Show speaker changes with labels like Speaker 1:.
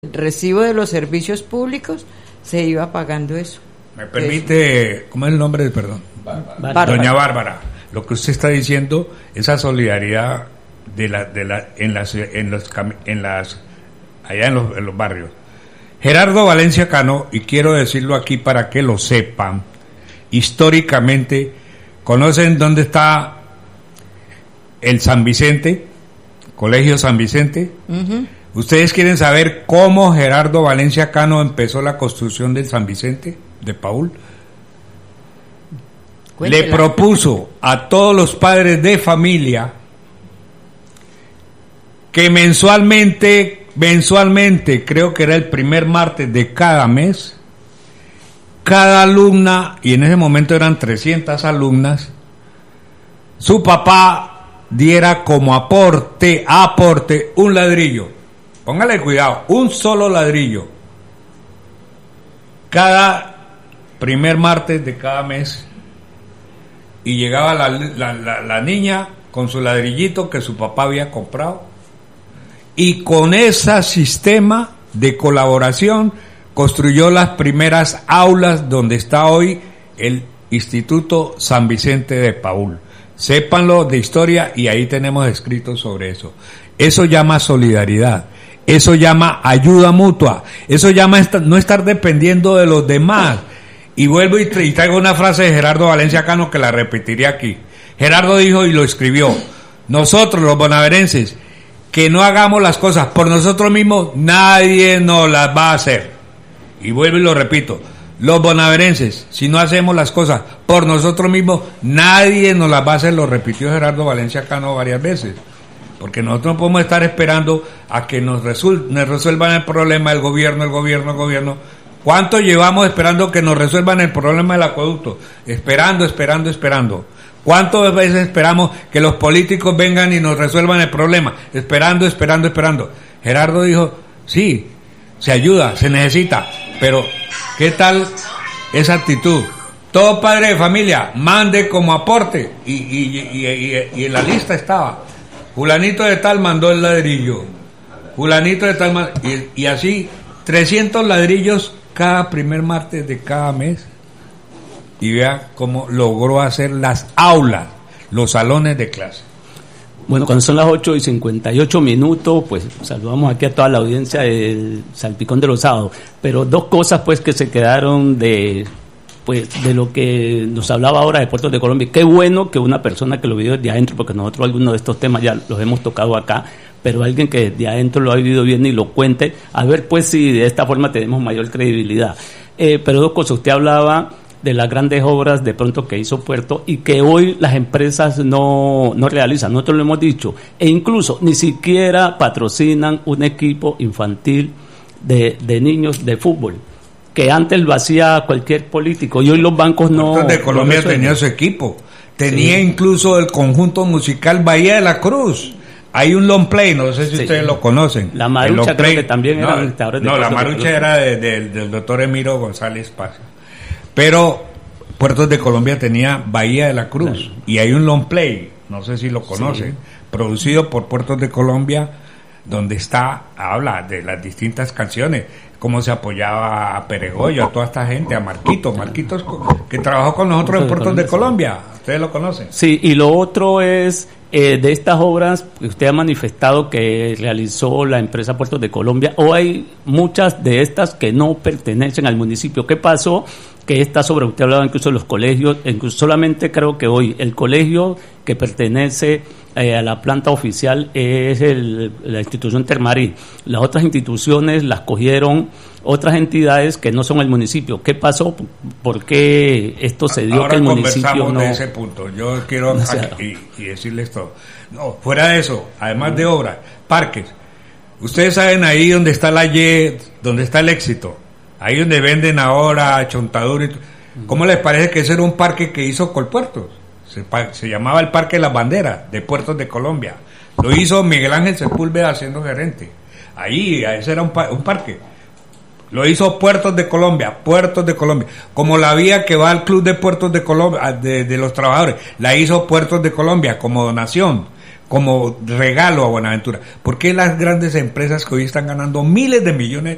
Speaker 1: recibo de los servicios públicos, se iba pagando eso.
Speaker 2: ¿Me permite, cómo es el nombre? Perdón.
Speaker 1: Bárbara.
Speaker 2: Doña Bárbara, lo que usted está diciendo, esa solidaridad allá en los barrios. Gerardo Valencia Cano, y quiero decirlo aquí para que lo sepan, históricamente, ¿conocen dónde está el San Vicente? Colegio San Vicente. Uh-huh. ¿Ustedes quieren saber cómo Gerardo Valencia Cano empezó la construcción del San Vicente de Paúl? Cuéntela. Le propuso a todos los padres de familia que mensualmente, creo que era el primer martes de cada mes, cada alumna, y en ese momento eran 300 alumnas, su papá diera como aporte un ladrillo. Póngale cuidado, un solo ladrillo. Cada primer martes de cada mes. Y llegaba la niña con su ladrillito que su papá había comprado. Y con ese sistema de colaboración construyó las primeras aulas donde está hoy el Instituto San Vicente de Paúl. Sépanlo de historia y ahí tenemos escrito sobre eso. Eso llama solidaridad. Eso llama ayuda mutua. Eso llama no estar dependiendo de los demás. Y vuelvo y traigo una frase de Gerardo Valencia Cano que la repetiría aquí. Gerardo dijo y lo escribió: nosotros los bonaerenses, que no hagamos las cosas por nosotros mismos, nadie nos las va a hacer. Y vuelvo y lo repito: los bonaerenses, si no hacemos las cosas por nosotros mismos, nadie nos las va a hacer. Lo repitió Gerardo Valencia Cano varias veces. Porque nosotros no podemos estar esperando a que nos resuelvan el problema el gobierno. ¿Cuánto llevamos esperando que nos resuelvan el problema del acueducto? Esperando. ¿Cuántas veces esperamos que los políticos vengan y nos resuelvan el problema? Esperando. Gerardo dijo, sí, se ayuda, se necesita, pero ¿qué tal esa actitud? Todo padre de familia, mande como aporte, y en la lista estaba, fulanito de tal mandó el ladrillo, fulanito de tal y así 300 ladrillos cada primer martes de cada mes. Y vea cómo logró hacer las aulas, los salones de clase.
Speaker 3: Bueno, cuando son las 8:58, pues saludamos aquí a toda la audiencia del Salpicón de los Sábados. Pero dos cosas pues que se quedaron de lo que nos hablaba ahora de Puertos de Colombia. Qué bueno que una persona que lo vivió desde adentro, porque nosotros algunos de estos temas ya los hemos tocado acá, pero alguien que desde adentro lo ha vivido bien y lo cuente, a ver pues si de esta forma tenemos mayor credibilidad. Pero dos cosas, usted hablaba de las grandes obras de pronto que hizo Puerto y que hoy las empresas no realizan, nosotros lo hemos dicho, e incluso ni siquiera patrocinan un equipo infantil de niños de fútbol, que antes lo hacía cualquier político y hoy los bancos no.
Speaker 2: Puertos de Colombia tenía su equipo, tenía incluso el conjunto musical Bahía de la Cruz. Hay un long play, no sé si ustedes lo conocen.
Speaker 3: La Marucha creo que también era dictadores de
Speaker 2: No, la Marucha era del doctor Emiro González Paz. Pero Puertos de Colombia tenía Bahía de la Cruz, claro. Y hay un long play, no sé si lo conocen, producido por Puertos de Colombia, donde habla de las distintas canciones, cómo se apoyaba a Peregoyo, a toda esta gente, a Marquitos que trabajó con nosotros en Puertos de Colombia, ustedes lo conocen.
Speaker 3: Sí, y lo otro es, de estas obras, usted ha manifestado que realizó la empresa Puertos de Colombia, o hay muchas de estas que no pertenecen al municipio. ¿Qué pasó? Que esta obra, usted hablaba incluso de los colegios, incluso solamente creo que hoy el colegio que pertenece a la planta oficial es la institución Termarí. Las otras instituciones las cogieron otras entidades que no son el municipio. ¿Qué pasó? ¿Por qué esto se dio?
Speaker 2: Ahora
Speaker 3: que el municipio no?
Speaker 2: De ese punto. Yo quiero y decirles todo. No, fuera de eso, además de obras, parques. Ustedes saben ahí donde está la Y, donde está el Éxito. Ahí donde venden ahora chontadura. ¿Cómo les parece que ese era un parque que hizo Colpuertos? Se llamaba el Parque de las Banderas de Puertos de Colombia. Lo hizo Miguel Ángel Sepúlveda siendo gerente. Ahí, ese era un parque. Lo hizo Puertos de Colombia. Como la vía que va al Club de Puertos de Colombia, de los trabajadores, la hizo Puertos de Colombia como donación, como regalo a Buenaventura. ¿Por qué las grandes empresas que hoy están ganando miles de millones